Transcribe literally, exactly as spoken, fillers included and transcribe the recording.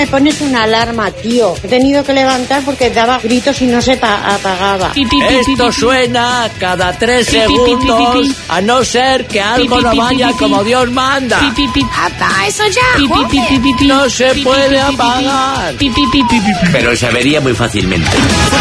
me pones una alarma, tío. He tenido que levantar porque daba gritos y no se pa- apagaba. Esto suena cada tres segundos, a no ser que algo no vaya como Dios manda. Apaga eso ya, joder. No se puede apagar. Pero se avería muy fácilmente.